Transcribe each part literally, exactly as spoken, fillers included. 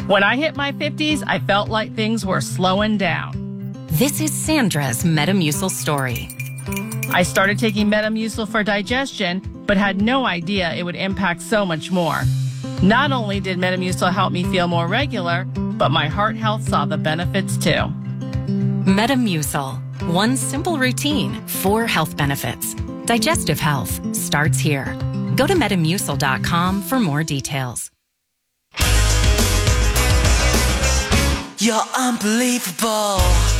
When I hit my fifties, I felt like things were slowing down. This is Sandra's Metamucil story. I started taking Metamucil for digestion, but had no idea it would impact so much more. Not only did Metamucil help me feel more regular, but my heart health saw the benefits too. Metamucil. One simple routine, four health benefits. Digestive health starts here. Go to metamucil dot com for more details. You're unbelievable.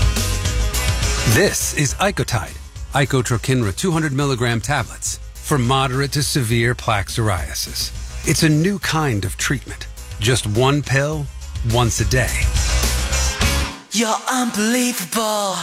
This is Icotide, Icotrokinra two hundred milligram tablets for moderate to severe plaque psoriasis. It's a new kind of treatment. Just one pill, once a day. You're unbelievable.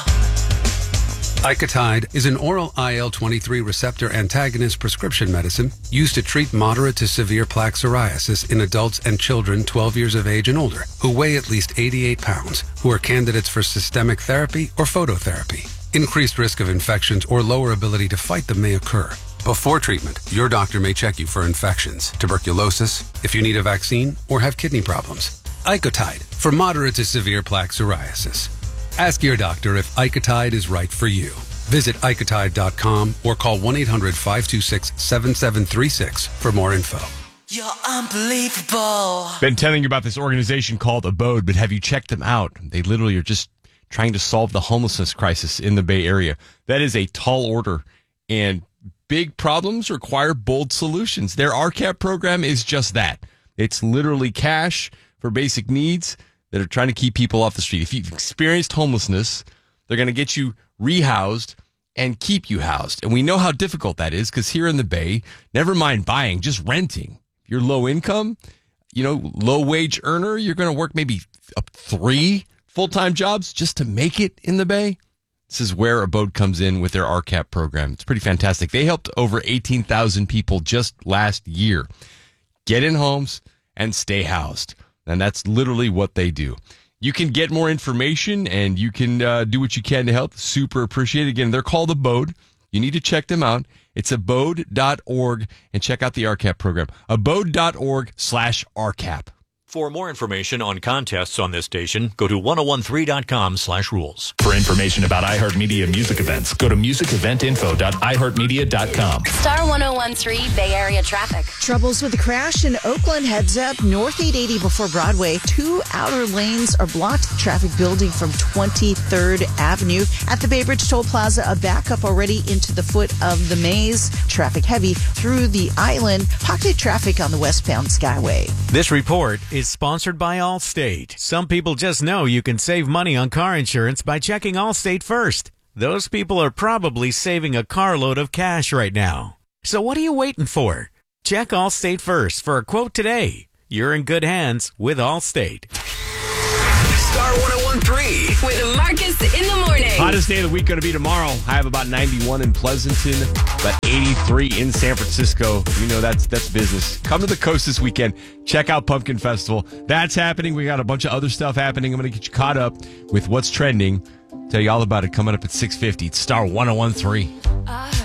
Icotide is an oral I L twenty-three receptor antagonist prescription medicine used to treat moderate to severe plaque psoriasis in adults and children twelve years of age and older who weigh at least eighty-eight pounds, who are candidates for systemic therapy or phototherapy. Increased risk of infections or lower ability to fight them may occur. Before treatment, your doctor may check you for infections, tuberculosis, if you need a vaccine, or have kidney problems. Icotide for moderate to severe plaque psoriasis. Ask your doctor if Icotide is right for you. Visit icotide dot com or call one eight hundred five two six seven seven three six for more info. You're unbelievable. Been telling you about this organization called Abode, but have you checked them out? They literally are just trying to solve the homelessness crisis in the Bay Area. That is a tall order, and big problems require bold solutions. Their R C A P program is just that. It's literally cash for basic needs that are trying to keep people off the street. If you've experienced homelessness, they're going to get you rehoused and keep you housed. And we know how difficult that is because here in the Bay, never mind buying, just renting. If you're low income, you know, low wage earner, you're going to work maybe up three full-time jobs just to make it in the Bay. This is where Abode comes in with their R C A P program. It's pretty fantastic. They helped over eighteen thousand people just last year get in homes and stay housed. And that's literally what they do. You can get more information and you can uh, do what you can to help. Super appreciate it. Again, they're called Abode. You need to check them out. It's abode dot org and check out the R C A P program. abode dot org slash R C A P. For more information on contests on this station, go to ten thirteen dot com slash rules. For information about iHeartMedia music events, go to music event info dot i heart media dot com. Star one oh one three Bay Area traffic. Troubles with a crash in Oakland. Heads up north eight eighty before Broadway. Two outer lanes are blocked. Traffic building from twenty-third Avenue. At the Bay Bridge Toll Plaza, a backup already into the foot of the maze. Traffic heavy through the island. Pocket traffic on the westbound Skyway. This report is sponsored by Allstate. Some people just know you can save money on car insurance by checking Allstate first. Those people are probably saving a carload of cash right now. So what are you waiting for? Check Allstate first for a quote today. You're in good hands with Allstate. Star one oh one three With Marcus in the morning. Hottest day of the week going to be tomorrow. I have about ninety-one in Pleasanton, about eighty-three in San Francisco. You know, that's that's business. Come to the coast this weekend. Check out Pumpkin Festival. That's happening. We got a bunch of other stuff happening. I'm going to get you caught up with what's trending. Tell you all about it coming up at six fifty. It's Star one oh one three.